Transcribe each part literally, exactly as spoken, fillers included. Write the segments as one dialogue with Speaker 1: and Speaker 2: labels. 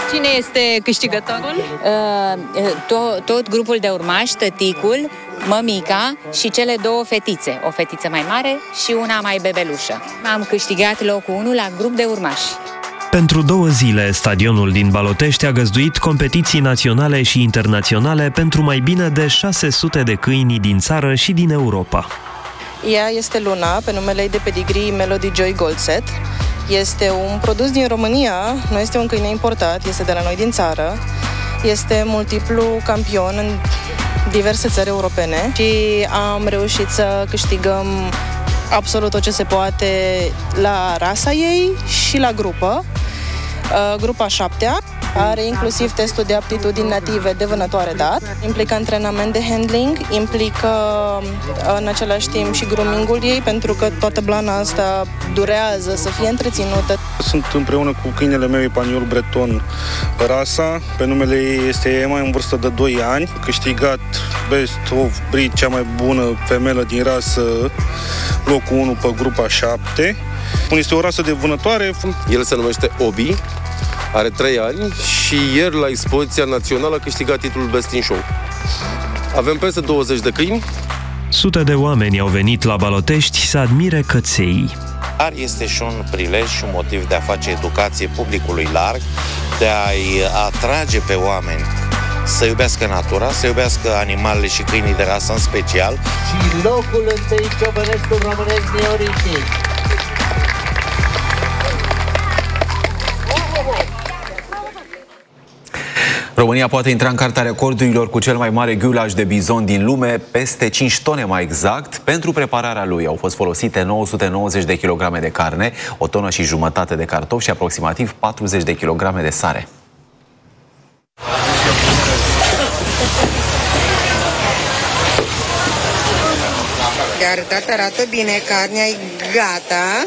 Speaker 1: Cine este câștigătorul?
Speaker 2: Uh, tot, tot grupul de urmași, tăticul, mămica și cele două fetițe. O fetiță mai mare și una mai bebelușă. Am câștigat locul unu la grup de urmași.
Speaker 3: Pentru două zile, stadionul din Balotești a găzduit competiții naționale și internaționale pentru mai bine de șase sute de câini din țară și din Europa.
Speaker 4: Ea este Luna, pe numele ei de pedigree Melody Joy Gold Set. Este un produs din România, nu este un câine importat, este de la noi din țară. Este multiplu campion în diverse țări europene și am reușit să câștigăm absolut tot ce se poate la rasa ei și la grupă. Grupa șaptea are inclusiv testul de aptitudini native de vânătoare dat, implică antrenament de handling, implică în același timp și groomingul ei, pentru că toată blana asta durează să fie întreținută.
Speaker 5: Sunt împreună cu câinele meu Epaniol Breton rasa, pe numele ei este Emma, în vârstă de doi ani, a câștigat Best of Breed, cea mai bună femelă din rasă, locul unu pe grupa șapte. Este o rasă de vânătoare.
Speaker 6: El se numește Obi, are trei ani și ieri la expoziția națională a câștigat titlul Best in Show. Avem peste douăzeci de câini.
Speaker 3: Sute de oameni au venit la Balotești să admire căței.
Speaker 7: Dar este și un prilej și un motiv de a face educație publicului larg, de a-i atrage pe oameni să iubească natura, să iubească animalele și câinii de rasă în special.
Speaker 8: Și locul întâi ciobănescul românesc Neoritii.
Speaker 9: România poate intra în cartea recordurilor cu cel mai mare gulaș de bizon din lume, peste cinci tone mai exact. Pentru prepararea lui au fost folosite nouă sute nouăzeci de kilograme de carne, o tonă și jumătate de cartofi și aproximativ patruzeci de kilograme de sare.
Speaker 10: De arătat arată bine, carnea e gata.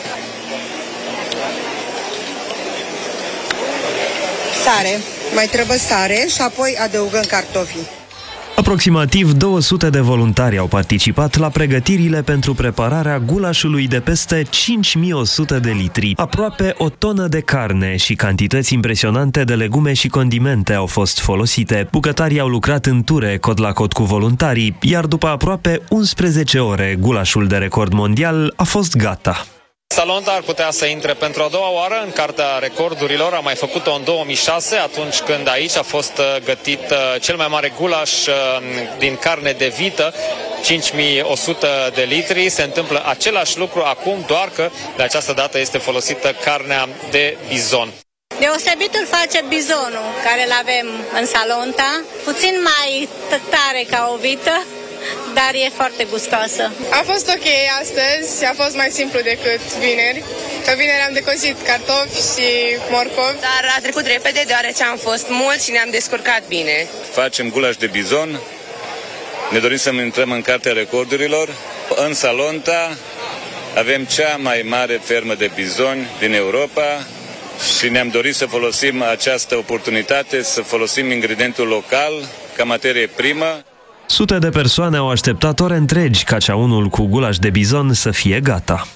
Speaker 10: Sare. Mai trebuie sare și apoi adăugăm cartofii.
Speaker 3: Aproximativ două sute de voluntari au participat la pregătirile pentru prepararea gulașului de peste cinci mii o sută de litri. Aproape o tonă de carne și cantități impresionante de legume și condimente au fost folosite. Bucătarii au lucrat în ture, cot la cot cu voluntarii, iar după aproape unsprezece ore, gulașul de record mondial a fost gata.
Speaker 11: Salonta ar putea să intre pentru a doua oară în cartea recordurilor. A mai făcut-o în două mii șase, atunci când aici a fost gătit cel mai mare gulaș din carne de vită, cinci mii o sută de litri. Se întâmplă același lucru acum, doar că de această dată este folosită carnea de bizon.
Speaker 12: Deosebit îl face bizonul, care îl avem în Salonta, puțin mai tare ca o vită, dar e foarte gustoasă.
Speaker 13: A fost ok astăzi, a fost mai simplu decât vineri. Că vineri am decozit cartofi și morcovi.
Speaker 14: Dar a trecut repede deoarece am fost mulți și ne-am descurcat bine.
Speaker 15: Facem gulaș de bizon, ne dorim să intrăm în cartea recordurilor. În Salonta avem cea mai mare fermă de bizoni din Europa și ne-am dorit să folosim această oportunitate, să folosim ingredientul local ca materie primă.
Speaker 3: Sute de persoane au așteptat ore întregi ca ceaunul cu gulaș de bizon să fie gata.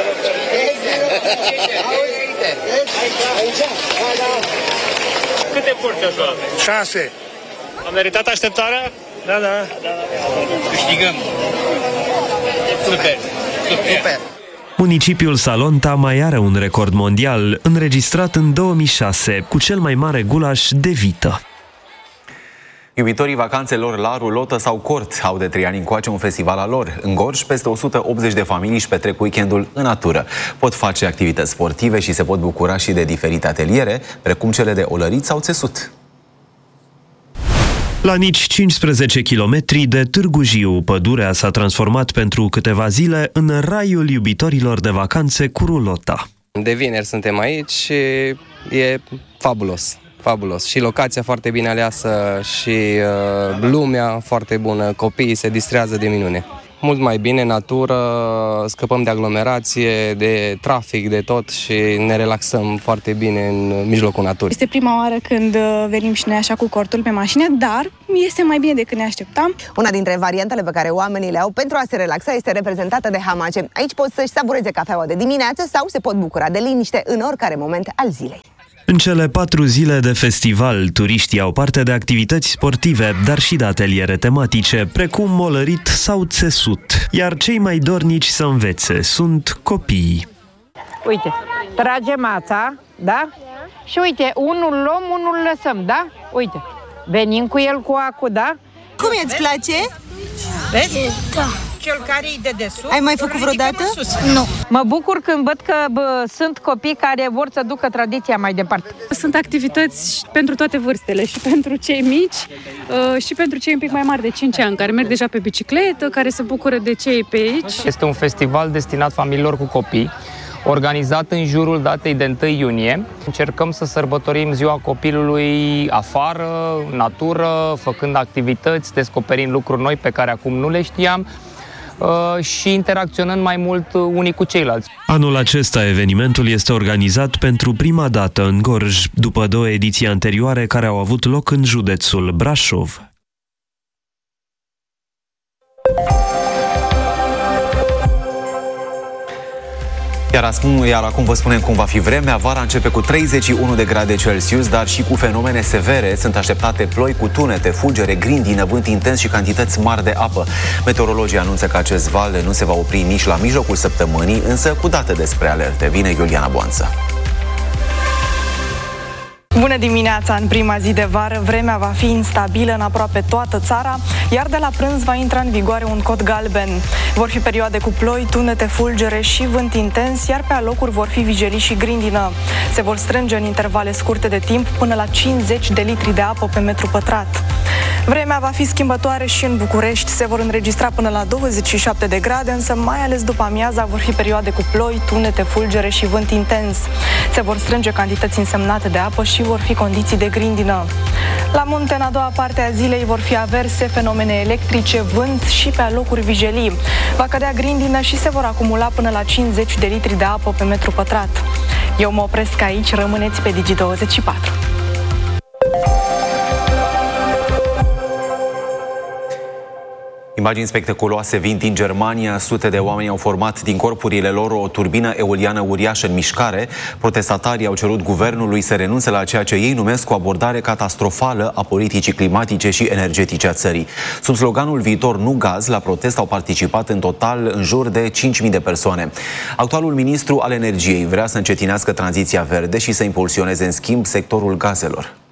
Speaker 11: Câte porți așa?
Speaker 16: Șase.
Speaker 11: A meritat așteptarea?
Speaker 16: Da, da.
Speaker 11: Câștigăm. Super.
Speaker 16: Super.
Speaker 3: Municipiul Salonta mai are un record mondial, înregistrat în două mii șase, cu cel mai mare gulaș de vită.
Speaker 9: Iubitorii vacanțelor la rulotă sau cort au de trei ani încoace un festival al lor. În Gorj, peste o sută optzeci de familii își petrec weekendul în natură. Pot face activități sportive și se pot bucura și de diferite ateliere, precum cele de olărit sau țesut. La nici cincisprezece kilometri de Târgu Jiu, pădurea s-a transformat pentru câteva zile în raiul iubitorilor de vacanțe cu rulota.
Speaker 17: De vineri suntem aici și e fabulos. Fabulos. Și locația foarte bine aleasă și uh, lumea foarte bună, copiii se distrează de minune. Mult mai bine, natură, scăpăm de aglomerație, de trafic, de tot și ne relaxăm foarte bine în mijlocul naturii.
Speaker 18: Este prima oară când venim și noi așa cu cortul pe mașină, dar este mai bine decât ne așteptam.
Speaker 19: Una dintre variantele pe care oamenii le au pentru a se relaxa este reprezentată de hamace. Aici pot să-și savureze cafeaua de dimineață sau se pot bucura de liniște în oricare moment al zilei.
Speaker 3: În cele patru zile de festival, turiștii au parte de activități sportive, dar și de ateliere tematice, precum molărit sau țesut. Iar cei mai dornici să învețe sunt copiii.
Speaker 16: Uite, tragem ața, da? Și uite, unul luăm, unul lăsăm, da? Uite, venim cu el cu acu, da?
Speaker 19: Cum îți place?
Speaker 16: Vezi? Da. Cel care e de desubt.
Speaker 19: Ai mai făcut vreodată?
Speaker 16: Nu. Mă bucur când văd că bă, sunt copii care vor să ducă tradiția mai departe.
Speaker 18: Sunt activități pentru toate vârstele, și pentru cei mici și pentru cei un pic mai mari de cinci ani, care merg deja pe bicicletă, care se bucură de cei pe aici.
Speaker 20: Este un festival destinat familiilor cu copii, organizat în jurul datei de întâi iunie. Încercăm să sărbătorim ziua copilului afară, în natură, făcând activități, descoperind lucruri noi pe care acum nu le știam și interacționând mai mult unii cu ceilalți.
Speaker 3: Anul acesta evenimentul este organizat pentru prima dată în Gorj, după două ediții anterioare care au avut loc în județul Brașov.
Speaker 9: Iar acum, iar acum vă spunem cum va fi vremea. Vara începe cu treizeci și unu de grade Celsius, dar și cu fenomene severe. Sunt așteptate ploi cu tunete, fulgere, grindină, vânt intens și cantități mari de apă. Meteorologii anunță că acest val nu se va opri nici la mijlocul săptămânii, însă cu date despre alerte. Vine Iuliana Boanță.
Speaker 21: Bună dimineața! În prima zi de vară, vremea va fi instabilă în aproape toată țara, iar de la prânz va intra în vigoare un cod galben. Vor fi perioade cu ploi, tunete, fulgere și vânt intens, iar pe alocuri vor fi vijelii și grindină. Se vor strânge în intervale scurte de timp până la cincizeci de litri de apă pe metru pătrat. Vremea va fi schimbătoare și în București. Se vor înregistra până la douăzeci și șapte de grade, însă mai ales după amiaza vor fi perioade cu ploi, tunete, fulgere și vânt intens. Se vor strânge cantități însemnate de apă și vor fi condiții de grindină. La munte, în a doua parte a zilei, vor fi averse, fenomene electrice, vânt și pe alocuri vijelii. Va cădea grindină și se vor acumula până la cincizeci de litri de apă pe metru pătrat. Eu mă opresc aici, rămâneți pe Digi douăzeci și patru.
Speaker 9: Imagini spectaculoase vin din Germania. Sute de oameni au format din corpurile lor o turbină eoliană uriașă în mișcare. Protestatarii au cerut guvernului să renunțe la ceea ce ei numesc o abordare catastrofală a politicii climatice și energetice a țării. Sub sloganul Viitor nu gaz, la protest au participat în total în jur de cinci mii de persoane. Actualul ministru al energiei vrea să încetinească tranziția verde și să impulsioneze în schimb sectorul gazelor.